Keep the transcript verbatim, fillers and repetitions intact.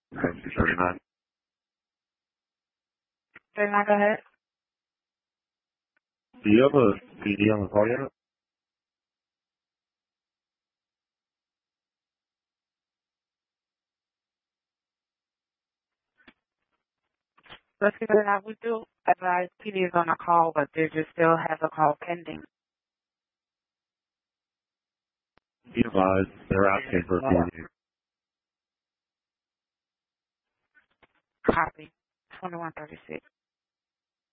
thirty-nine. thirty-nine, go ahead. Do you have a P D on the call yet? Let's get it out. We do advise P D is on a call, but they just still have a call pending. Be advised, they're asking for a P D. Copy. twenty-one thirty-six.